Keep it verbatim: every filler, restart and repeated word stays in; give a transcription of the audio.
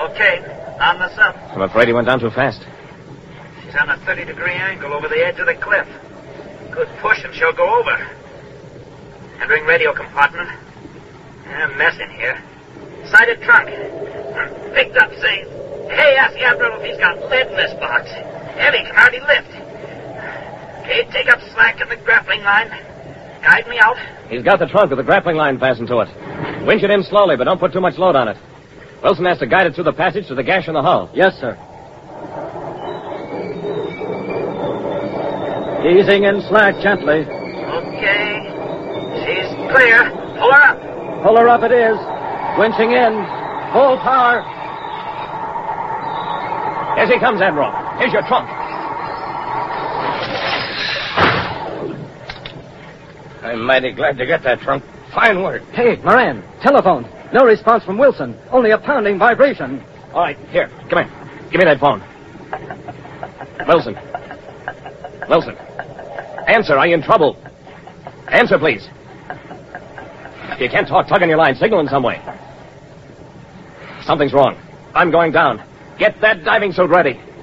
Okay, on the sub. I'm afraid he went down too fast. She's on a thirty-degree angle over the edge of the cliff. Good push and she'll go over. Entering radio compartment. A mess in here. Sided trunk. Picked up saying, hey, ask the Admiral if he's got lead in this box. Heavy, can hardly lift. Okay, take up slack in the grappling line. Guide me out. He's got the trunk with the grappling line fastened to it. Winch it in slowly, but don't put too much load on it. Wilson has to guide it through the passage to the gash in the hull. Yes, sir. Easing in slack gently. Okay. She's clear. Pull her up. Pull her up it is. Winching in. Full power. Here he comes, Admiral. Here's your trunk. I'm mighty glad to get that trunk. Fine work. Hey, Moran, telephone. No response from Wilson. Only a pounding vibration. All right, here, come here. Give me that phone. Wilson. Wilson. Answer, are you in trouble? Answer, please. If you can't talk, tug on your line. Signal in some way. Something's wrong. I'm going down. Get that diving suit ready.